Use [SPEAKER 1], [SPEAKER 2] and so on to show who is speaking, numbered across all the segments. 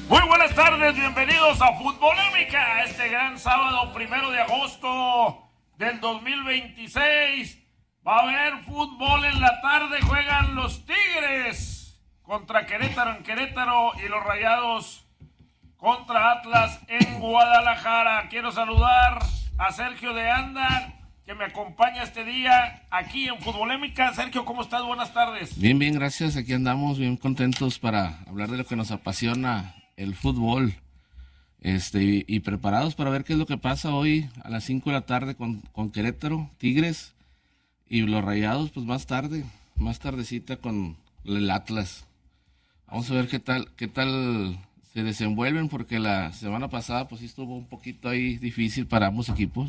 [SPEAKER 1] Muy buenas tardes, bienvenidos a Futbolémica, este gran sábado 1 de agosto del 2026. Va a haber fútbol en la tarde, juegan los Tigres contra Querétaro en Querétaro y los Rayados contra Atlas en Guadalajara. Quiero saludar a Sergio de Anda, que me acompaña este día aquí en Futbolémica. Sergio, ¿cómo estás? Buenas tardes.
[SPEAKER 2] Bien, gracias. Aquí andamos bien contentos para hablar de lo que nos apasiona, el fútbol. Y preparados para ver qué es lo que pasa hoy a las 5 de la tarde con Querétaro, Tigres, y los Rayados, pues más tardecita con el Atlas. Vamos a ver qué tal se desenvuelven, porque la semana pasada pues sí estuvo un poquito ahí difícil para ambos equipos.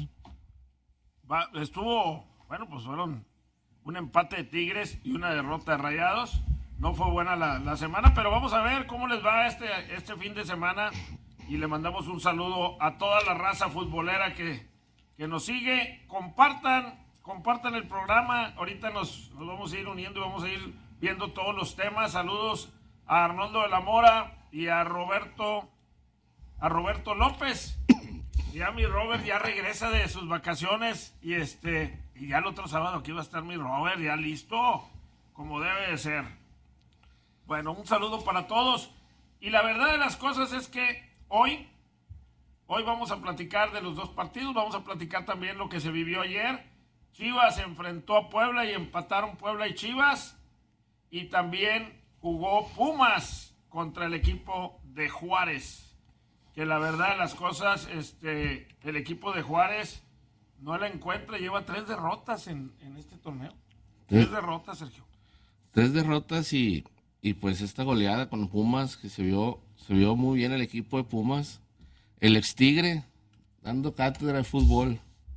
[SPEAKER 1] Pues fueron un empate de Tigres y una derrota de Rayados. No fue buena la semana, pero vamos a ver cómo les va este fin de semana. Y le mandamos un saludo a toda la raza futbolera que nos sigue. Compartan el programa. Ahorita nos vamos a ir uniendo y vamos a ir viendo todos los temas. Saludos a Arnoldo de la Mora y a Roberto López. Ya mi Robert ya regresa de sus vacaciones y ya el otro sábado aquí va a estar mi Robert ya listo, como debe de ser. Bueno, un saludo para todos. Y la verdad de las cosas es que hoy vamos a platicar de los dos partidos, vamos a platicar también lo que se vivió ayer. Chivas se enfrentó a Puebla y empataron Puebla y Chivas. Y también jugó Pumas contra el equipo de Juárez. Que la verdad de las cosas, el equipo de Juárez no la encuentra, lleva 3 derrotas en este torneo. 3 derrotas, Sergio.
[SPEAKER 2] 3 derrotas y pues esta goleada con Pumas, que se vio muy bien el equipo de Pumas. El ex Tigre dando cátedra de fútbol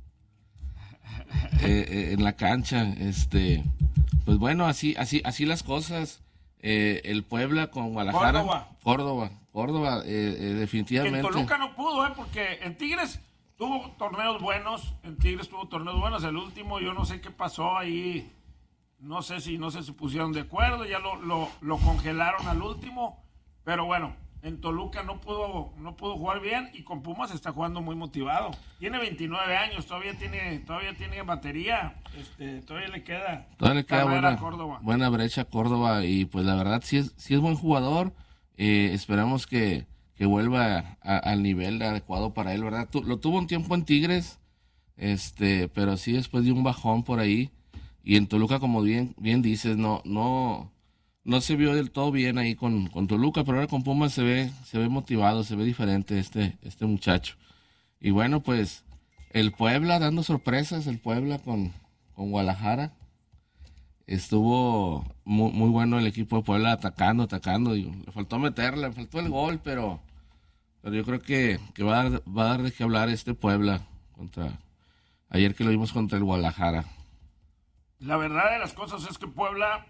[SPEAKER 2] en la cancha. Pues bueno, así las cosas. El Puebla con Guadalajara. Córdoba, definitivamente.
[SPEAKER 1] En Toluca no pudo, porque en Tigres tuvo torneos buenos. El último, yo no sé qué pasó ahí. No sé si no se pusieron de acuerdo, ya lo congelaron al último. Pero bueno, en Toluca no pudo jugar bien y con Pumas está jugando muy motivado. Tiene 29 años, todavía tiene batería. Todavía le queda
[SPEAKER 2] buena brecha a Córdoba y pues la verdad sí es buen jugador. Esperamos que vuelva al nivel adecuado para él, ¿verdad? Lo tuvo un tiempo en Tigres, pero sí después de un bajón por ahí. Y en Toluca, como bien dices, no se vio del todo bien ahí con Toluca, pero ahora con Pumas se ve motivado, se ve diferente este muchacho. Y bueno, pues el Puebla dando sorpresas, el Puebla con Guadalajara. Estuvo muy bueno el equipo de Puebla atacando. Y le faltó meterle, le faltó el gol, pero yo creo que va a dar de qué hablar este Puebla ayer que lo vimos contra el Guadalajara.
[SPEAKER 1] La verdad de las cosas es que Puebla,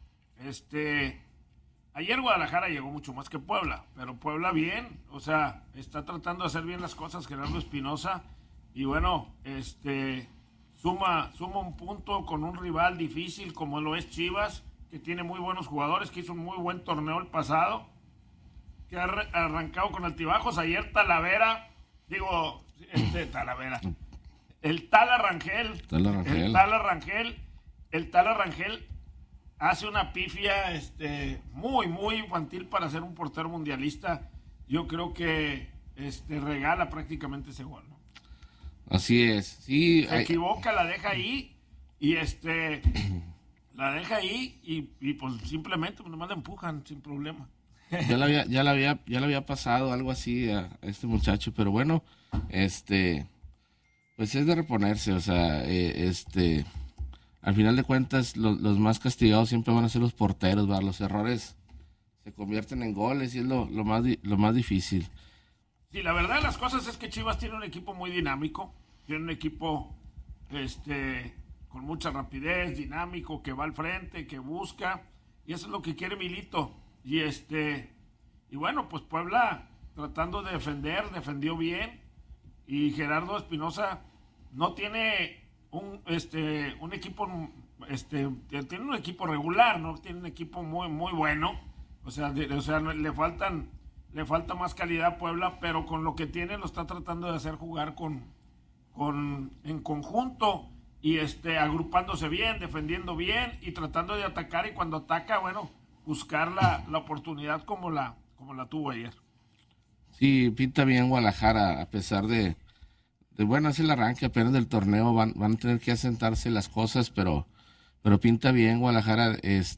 [SPEAKER 1] ayer Guadalajara llegó mucho más que Puebla, pero Puebla bien, o sea, está tratando de hacer bien las cosas Gerardo Espinosa, y bueno, suma un punto con un rival difícil como lo es Chivas, que tiene muy buenos jugadores, que hizo un muy buen torneo el pasado, que ha arrancado con altibajos. Ayer el Tala Rangel hace una pifia muy, muy infantil para ser un portero mundialista. Yo creo que regala prácticamente ese gol, ¿no?
[SPEAKER 2] Así es, sí.
[SPEAKER 1] Se equivoca, la deja ahí y y pues simplemente nomás la empujan sin problema.
[SPEAKER 2] Ya le había pasado algo así a este muchacho, pero bueno, pues es de reponerse, o sea, al final de cuentas los más castigados siempre van a ser los porteros, ¿verdad? Los errores se convierten en goles y es lo más difícil.
[SPEAKER 1] Sí, la verdad de las cosas es que Chivas tiene un equipo muy dinámico, tiene un equipo con mucha rapidez, dinámico, que va al frente, que busca, y eso es lo que quiere Milito. Y bueno, pues Puebla tratando de defendió bien, y Gerardo Espinosa no tiene un equipo, tiene un equipo regular, no tiene un equipo muy muy bueno, o sea le faltan le falta más calidad a Puebla, pero con lo que tiene lo está tratando de hacer jugar en conjunto y agrupándose bien, defendiendo bien y tratando de atacar, y cuando ataca, bueno, buscar la oportunidad como la tuvo ayer.
[SPEAKER 2] Sí, pinta bien Guadalajara, a pesar de bueno, es el arranque apenas del torneo, van a tener que asentarse las cosas, pero pinta bien Guadalajara.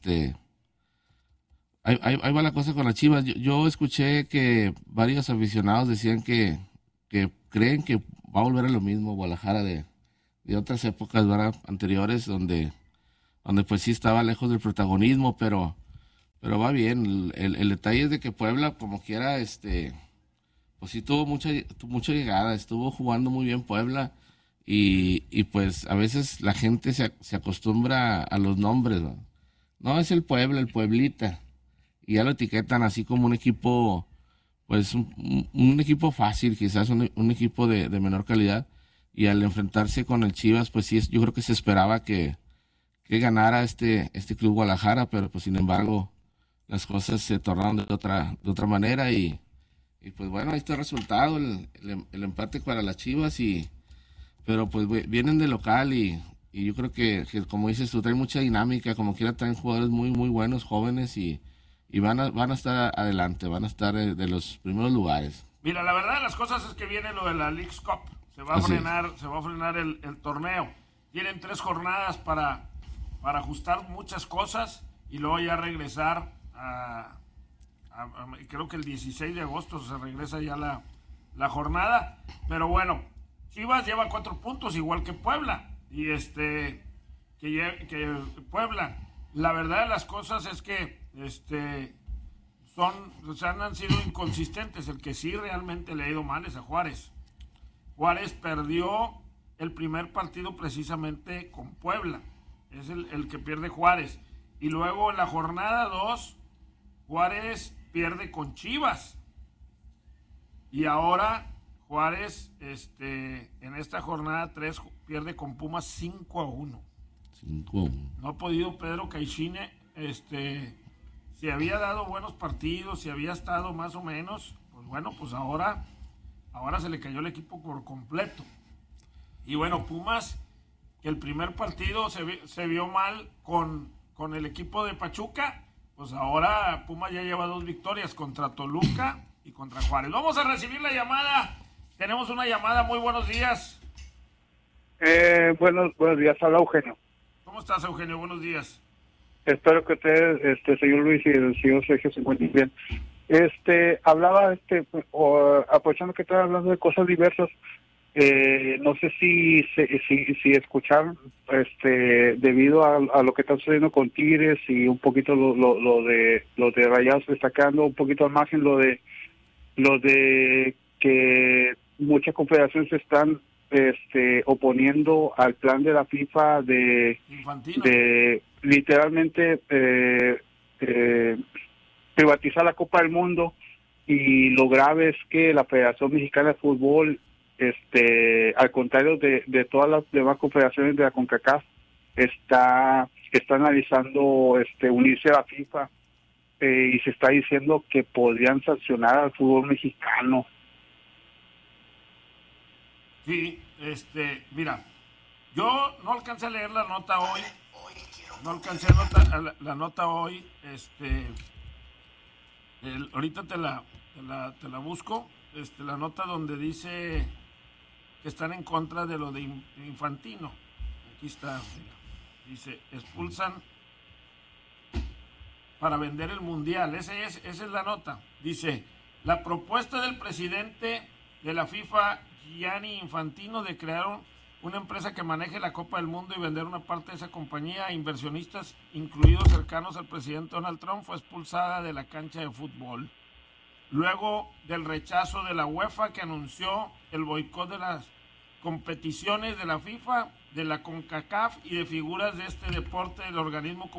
[SPEAKER 2] Ahí va la cosa con las Chivas. Yo escuché que varios aficionados decían que creen que va a volver a lo mismo Guadalajara de otras épocas, ¿verdad? Anteriores, donde pues sí estaba lejos del protagonismo, pero va bien. El detalle es de que Puebla, como quiera, pues sí tuvo mucha llegada, estuvo jugando muy bien Puebla, y pues a veces la gente se acostumbra a los nombres, ¿no? No, es el Puebla, el Pueblita, y ya lo etiquetan así como un equipo, pues un equipo fácil, quizás un equipo de menor calidad, y al enfrentarse con el Chivas, pues sí, yo creo que se esperaba que ganara este Club Guadalajara, pero pues sin embargo las cosas se tornaron de otra manera, y pues bueno, ahí está el resultado, el empate para las Chivas, pero pues vienen de local, y yo creo que como dices tú, traen mucha dinámica, como quiera traen jugadores muy muy buenos, jóvenes, y van a estar adelante, van a estar de los primeros lugares.
[SPEAKER 1] Mira, la verdad de las cosas es que viene lo de la Leagues Cup, se va a frenar el torneo. Tienen 3 jornadas para ajustar muchas cosas y luego ya regresar creo que el 16 de agosto se regresa ya la jornada, pero bueno, Chivas lleva 4 puntos igual que Puebla, y que Puebla, la verdad de las cosas es que han sido inconsistentes. El que sí realmente le ha ido mal es a Juárez. Juárez perdió el primer partido precisamente con Puebla, es el que pierde Juárez, y luego en la jornada 2 Juárez pierde con Chivas, y ahora Juárez en esta jornada 3 pierde con Pumas 5-1.
[SPEAKER 2] 5-1.
[SPEAKER 1] No ha podido Pedro Caixinha, si había dado buenos partidos, si había estado más o menos, pues bueno, pues ahora se le cayó el equipo por completo. Y bueno, Pumas, que el primer partido se vio mal con el equipo de Pachuca, pues ahora Pumas ya lleva 2 victorias contra Toluca y contra Juárez. Vamos a recibir la llamada. Tenemos una llamada. Muy buenos días.
[SPEAKER 3] Buenos días, habla Eugenio.
[SPEAKER 1] ¿Cómo estás, Eugenio? Buenos días.
[SPEAKER 3] Espero que usted, señor Luis, y el señor Sergio se encuentren bien. Hablaba, aprovechando que estaba hablando de cosas diversas, no sé si escucharon, debido a lo que está sucediendo con Tigres y un poquito lo de Rayados, destacando un poquito al margen lo de que muchas confederaciones se están oponiendo al plan de la FIFA de literalmente privatizar la Copa del Mundo, y lo grave es que la Federación Mexicana de Fútbol, al contrario de todas las demás confederaciones de la CONCACAF, está analizando unirse a la FIFA, y se está diciendo que podrían sancionar al fútbol mexicano.
[SPEAKER 1] Sí, mira, yo no alcancé a leer la nota hoy. Ahorita te la busco. La nota donde dice que están en contra de lo de Infantino. Aquí está, mira. Dice, expulsan para vender el mundial. Esa es la nota. Dice, la propuesta del presidente de la FIFA, Gianni Infantino, de crear una empresa que maneje la Copa del Mundo y vender una parte de esa compañía a inversionistas, incluidos cercanos al presidente Donald Trump, fue expulsada de la cancha de fútbol. Luego del rechazo de la UEFA, que anunció el boicot de las competiciones de la FIFA, de la CONCACAF y de figuras de este deporte del organismo